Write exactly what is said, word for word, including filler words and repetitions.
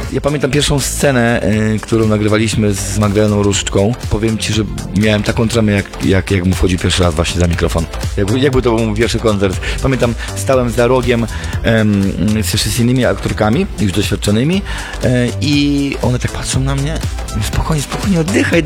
Ja pamiętam pierwszą scenę, y, którą nagrywaliśmy z Magdaleną Różyczką. Powiem ci, że miałem taką tremę, jak, jak, jak mu wchodzi pierwszy raz właśnie za mikrofon. Jakby, jakby to był mój pierwszy koncert. Pamiętam, stałem za rogiem em, z jeszcze z innymi aktorkami, już doświadczonymi y, i one tak patrzą na mnie. Spokojnie, spokojnie, oddychaj,